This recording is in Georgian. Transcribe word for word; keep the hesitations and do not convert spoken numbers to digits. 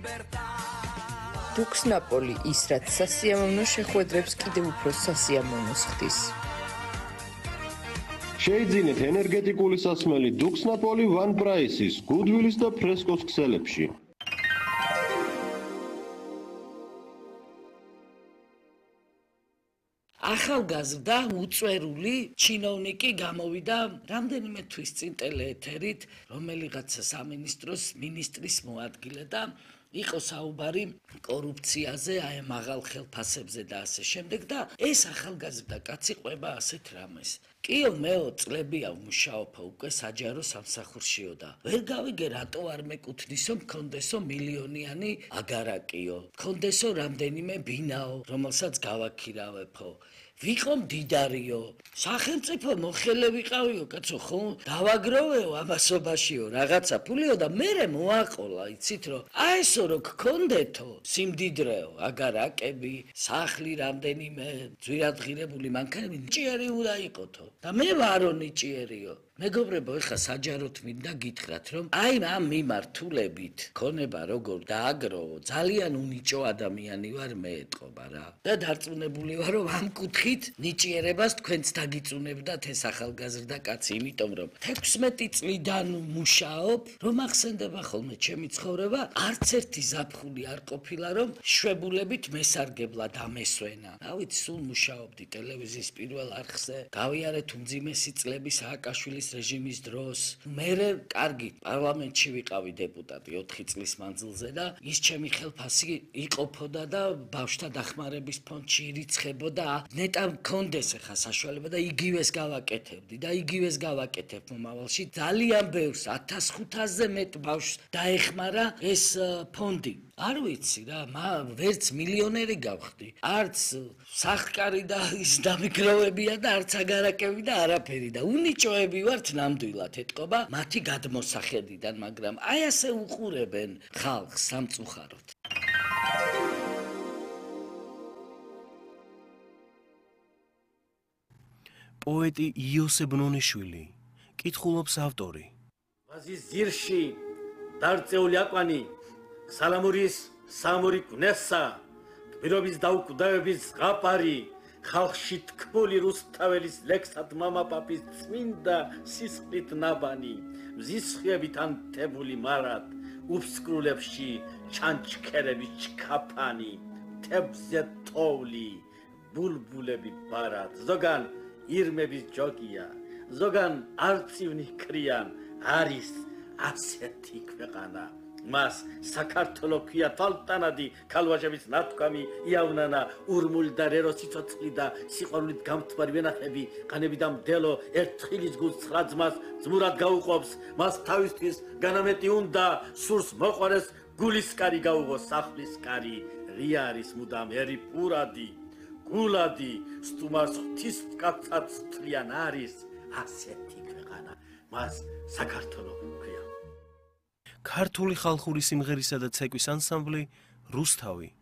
დუქსნაპოლი ის რაც სასიამოვნო შეხვედრებს კიდევ უფრო სასიამოვნოს ხდის. შეიძინეთ ენერგეტიკული სასმელი დუქსნაპოლი ვან პრაისის, გუდვილის და ფრესკოს ქსელებში. ახალგაზრდა უწვერული ჩინოვნიკი გამოვიდა რამდენიმე თვის წინ ტელეეთერით, რომელიღაცა სამინისტროს მინისტრის მოადგილე და იყო საუბარი კორუფციაზე, აი მაღალ ხელფასებზე და ასე შემდეგ და ეს ახალგაზრდა კაცი ყვება ასეთ რამეს. კიო მეო წლებია ვმუშაობ უკვე საჯარო სამსახურშიო და ვერ გავიგე რატო არ მეკუთვნისო მქონდესო მილიონიანი აგარაკიო, მქონდესო რამდენიმე ბინაო, რომელსაც გავაქირავებო. ვიყო მდიდარიო, სახელმწიფო მოხელე ვიყავიო, კაცო ხო დავაგროვეო ამასობაშიო რაღაცა ფულიო და მერე მოაყოლა, იცით რომ აი ესო რო გქონდეთო, სიმდიდრეო, აგარაკები, სახლი რამდენიმე, ძვირადღირებული მანქანები, ნიჭიერი უნდა იყოთო და მე ვარო ნიჭიერიო. მეგობრებო, ეხლა საჯაროდ მინდა გითხრათ, რომ აი ამ მიმართულებით ქონება როგორ დააგროვო, ძალიან უნიჭო ადამიანი ვარ მე ეტყობა რა. და დარწმუნებული ვარ, რომ ამ კუთხით ნიჭიერებას თქვენც დაგიწუნებდათ ეს ახალგაზრდა კაცი, იმიტომ რომ თექვსმეტი წლიდან მუშაობ, რომ ახსენდება ხოლმე ჩემი ცხოვრება, არც ერთი ზაფხული არ ყოფილა, რომ შვებულებით მესარგებლად ამესვენა. რა ვიცი, სულ მუშაობდი ტელევიზიის პირველ არხზე, გავიარეთ უმძიმესი წლები სააკაშვილის რეჟიმის დროს. მერე კარგი პარლამენტში ვიყავი დეპუტატი ოთხი წლის მანძილზე და ის ჩემი ხელფასი იყოფოდა და ბავშვთა დახმარების ფონდში ირიცხებოდა. ნეტა მქონდეს ახლა საშუალება და იგივეს გავაკეთებდი და იგივეს გავაკეთებ მომავალში. ძალიან ბევრს ათას ხუთასზე მეტ ბავშვს დაეხმარა ეს ფონდი. არ ვიცი რა, ვერც მილიონერი გავხდი, არც სახკარი და ის დამიგროვებია და არც აგარაკები და არაფერი და უნიჭოები ვართ ნამდვილად ეთყობა მათი გადმოსახედიდან, მაგრამ აი ასე უყურებენ ხალხს სამწუხაროდ. პოეტი იოსებ ნონიშვილი, კითხულობს ავტორი. ვაზის ზირში დარწეული აკვანი სალამურის სამური კვნესა, გმირობის დაუკვდავების ზღაპარი, ხალხში თქმული რუსთაველის ლექსად მამაპაპის წმინდა სისხლით ნაბანი, მზისხიებით ანთებული მარად, უფსკრულებში ჩანჩქერების ჩქაფანი, მთებზე თოვლი, ბულბულები ბარად, ზოგან ირმების ჯოგია, ზოგან არწივნი ქრიან, არის ასეთი ქვეყანა. მას საქართველო ქვია თვალტანადი, ქალვაჟების ნათქვამი იავნანა, ურმული და რერო სიცოცხლი და სიყვარულით გამთბარი ვენახები, ყანები და მდელო ერთხილის გულს ცხრა ძმას ძმურად გაუყოფს, მას თავისთვის განამეტი უნდა, სურს მოყვარეს გულისკარი გაუღო სახლის კარი, რია არის მუდამ ერი პურადი, გულადი, სტუმარს ღვთის კაცად თვლიან არის ასეთი ქვეყანა, მას საქართველო ქვია. ქართული ხალხური სიმღერისა და ცეკვის ანსამბლი რუსთავი.